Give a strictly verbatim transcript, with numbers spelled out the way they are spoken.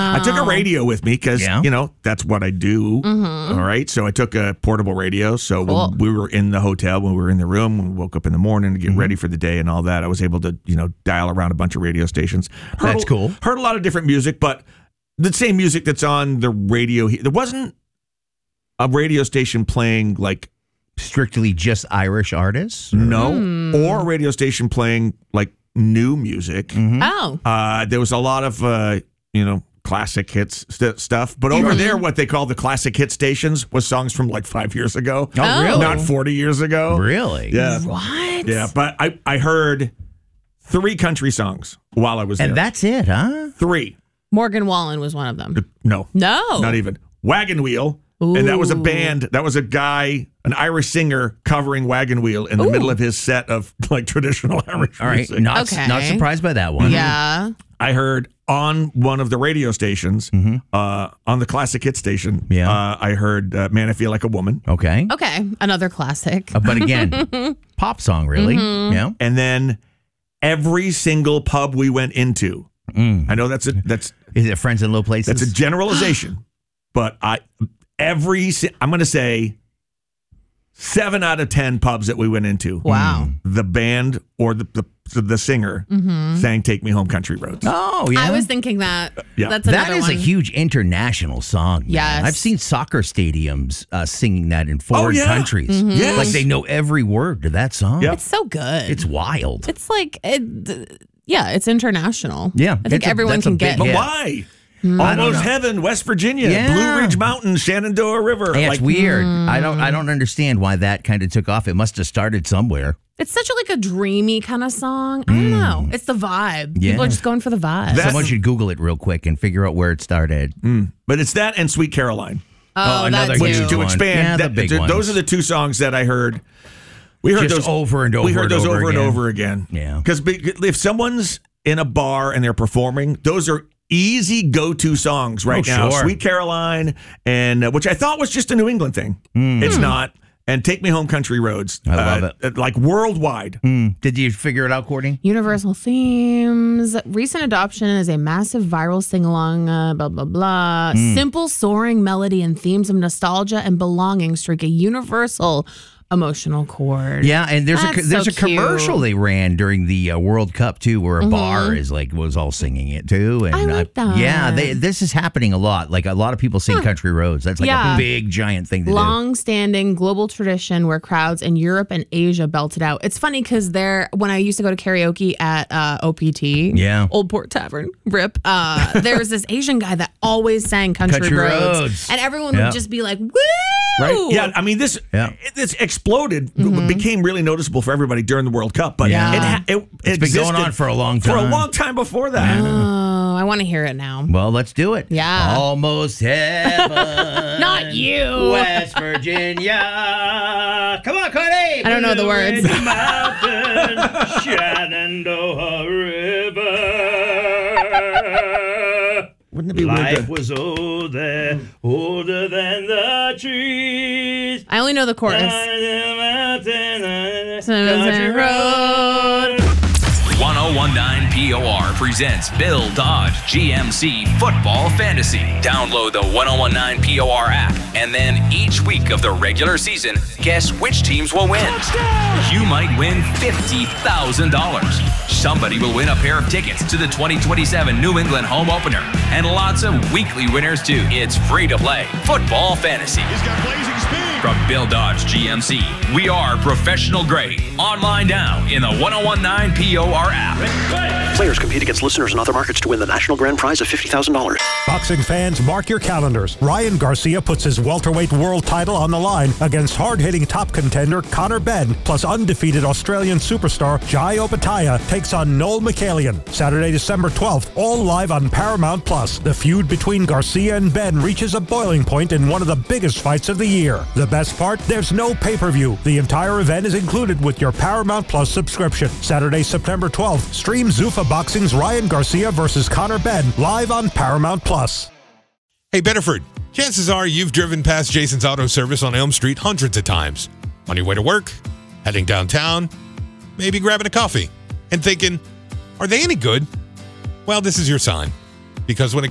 I took a radio with me because, Yeah. you know, that's what I do. Mm-hmm. All right. So I took a portable radio. So Cool. when we were in the hotel, when we were in the room, when we woke up in the morning to get Mm-hmm. ready for the day and all that, I was able to, you know, dial around a bunch of radio stations. Heard That's a- cool. Heard a lot of different music, but the same music that's on the radio. There wasn't a radio station playing like, Strictly just Irish artists? no, Hmm. or a radio station playing like new music. Mm-hmm. Oh. Uh, there was a lot of, uh, you know, classic hits st- stuff. But over there, what they call the classic hit stations was songs from like five years ago. Oh, really? Not forty years ago. Really? Yeah. What? Yeah. But I, I heard three country songs while I was there. And that's it, huh? Three. Morgan Wallen was one of them. No. No. Not even. Wagon Wheel. And that was a Ooh. band. That was a guy, an Irish singer covering Wagon Wheel in the Ooh. middle of his set of like traditional Irish All right. music. Not, Okay. not surprised by that one. Yeah. I heard on one of the radio stations, uh, on the classic hit station, Yeah. uh, I heard uh, Man, I Feel Like a Woman. Okay. Okay. Another classic. Uh, but again, pop song, really. Mm-hmm. Yeah. And then every single pub we went into, Mm. I know that's a that's Is it Friends in Low Places? that's a generalization, but I every si- I'm going to say seven out of ten pubs that we went into, Wow. the band or the the, the singer sang "Take Me Home, Country Roads." Oh, yeah. I was thinking that. Yeah. That's That another is one. a huge international song. man. Yes. I've seen soccer stadiums uh, singing that in foreign yeah. countries. Mm-hmm. Yes. Like they know every word to that song. Yep. It's so good. It's wild. It's like, it, yeah, it's international. Yeah, I think it's a- everyone that's a can big get But hit. why? I don't Almost know. Heaven, West Virginia, Yeah. Blue Ridge Mountains, Shenandoah River. Yeah, like, it's weird. I don't. I don't understand why that kind of took off. It must have started somewhere. It's such a, like a dreamy kind of song. I don't know. It's the vibe. Yeah. People are just going for the vibe. That- Someone should Google it real quick and figure out where it started. But it's that and Sweet Caroline. oh, another that huge too. one. To expand, Yeah, the that- big th- those ones. are the two songs that I heard. We heard Just those over and over We heard and those over over and again. over again. Yeah. Because if someone's in a bar and they're performing, those are easy go-to songs right Oh, now. sure. Sweet Caroline, and uh, which I thought was just a New England thing. It's not. And Take Me Home, Country Roads. I love uh, it. Like worldwide. Mm. Did you figure it out, Courtney? Universal themes. Recent adoption is a massive viral sing-along, uh, blah, blah, blah. Hmm. Simple, soaring melody and themes of nostalgia and belonging strike a universal emotional chord. Yeah, and there's a That's there's so a commercial cute. they ran during the uh, World Cup too, where a bar is like was all singing it too. And I like uh, that. yeah, they, this is happening a lot. Like a lot of people sing Country Roads. That's like Yeah. a big giant thing to do. Long-standing global tradition where crowds in Europe and Asia belted out. It's funny because there, when I used to go to karaoke at uh, O P T, Yeah. Old Port Tavern, rip. Uh, there was this Asian guy that always sang Country, Country Roads. Roads. and everyone Yeah. would just be like, "Woo!" Right? Yeah, I mean, this Yeah. it, it's exploded, became really noticeable for everybody during the World Cup. But Yeah. it, ha- it, It's been going on for a long For a time. long time before that. Oh, I want to hear it now. Well, let's do it. Yeah. Almost heaven. Not you. West Virginia. Come on, Courtney. I don't know the words. Blue Ridge Mountain, Shenandoah River. Wouldn't it be weird Life to- was older, older than the trees. I only know the chorus. Country road. ten nineteen P O R presents Bill Dodge G M C Football Fantasy. Download the ten nineteen P O R app, and then each week of the regular season, guess which teams will win. You might win fifty thousand dollars. Somebody will win a pair of tickets to the twenty twenty-seven New England home opener, and lots of weekly winners too. It's free to play Football Fantasy. He's got blazing speed. From Bill Dodge G M C, we are professional grade. Online now in the ten nineteen P O R app. Players compete against listeners in other markets to win the national grand prize of fifty thousand dollars. Boxing fans, mark your calendars. Ryan Garcia puts his welterweight world title on the line against hard-hitting top contender Conor Benn, plus undefeated Australian superstar Jai Opetaia takes on Noel Michaelian. Saturday, December twelfth, all live on Paramount Plus. The feud between Garcia and Benn reaches a boiling point in one of the biggest fights of the year. The best part, there's no pay-per-view. The entire event is included with your Paramount Plus subscription. Saturday, September twelfth, stream Zuffa Boxing's Ryan Garcia versus Conor Benn live on Paramount Plus. Hey, Bedford, chances are you've driven past Jason's Auto Service on Elm Street hundreds of times. On your way to work, heading downtown, maybe grabbing a coffee, and thinking, are they any good? Well, this is your sign. Because when it